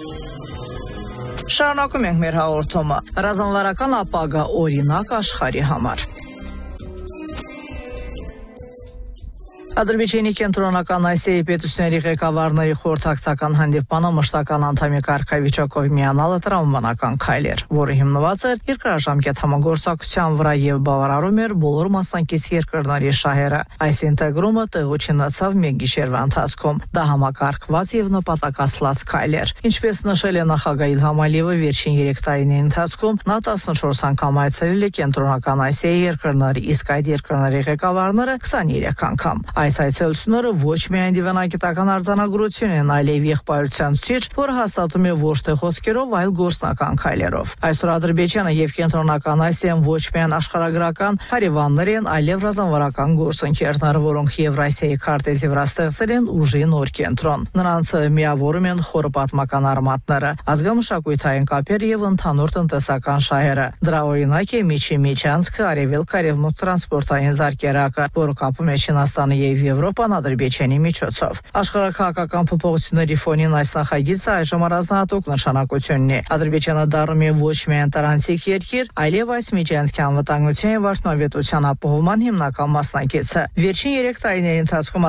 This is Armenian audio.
Շարունակում ենք մեր հաղորդումը։ Ռազմավարական ապագա օրինակ աշխարհի համար։ Ադրբեջանի կենտրոնական Ասիայի պետությունների ղեկավարների խորհրդակցական հանդիպմանը մշտական անդամի կարգավիճակով միանալը տրամաբանական քայլ էր, որը հիմնված էր երկրաժամկետ համագործակցության վրա եւ բավարարում էր բոլոր մասնակից երկրների շահերը։ Այս ինտեգրումը տեղի ունեցավ մեկ գիշերվա ընթացքում։ Դա համակարգված եւ նպատակասլաց քայլ էր։ Ինչպես նշել է նախագահ Իլհամ Ալիևը, վերջին 3 տարիների ընթացքում նա 14 անգամ այցելել է կենտրոնական Ասիայի երկրների, իսկ այդ երկրների ղեկավարները 23 անգամ։ Այս այցելությունները ոչ միայն դիվանագիտական արձանագրություն են, այլև եղբայրության ցույց, որը հաստատում է ոչ թե խոսքերով, այլ գործնական քայլերով։ Այսօր Ադրբեջանը եւ Կենտրոնական Ասիան ոչ միայն աշխարհագրական հարևաններ են, այլև ռազմավարական գործընկերներ, որոնք Եվրասիայի քարտեզի վրա ստեղծել են ուժի նոր կենտրոն։ Նրանց միավորում են խորը պատմական արմատները, ազգամշակութային կապեր եւ ընդհանուր տնտեսական շահերը։ Դրա օրինակ է Միջանցքը, արևելք-արևմուտք տրանսպորտային զարկերակը, որը կապում է Չինաստանը եւ Եվրոպան Ադրբեջանի միջոցով։ Աշխարհաքաղաքական փոփոխությունների ֆոնին այս նախագիծը այժմ առանձնահատուկ նշանակություն ունի։ Ադրբեջանը դառնում է ոչ միայն տարանցիկ երկիր, այլև այս միջանցքի անվտանգության եւ արդյունավետության ապահովման հիմնական մասնակիցը։ Վերջին 3 տարիների ընթացքում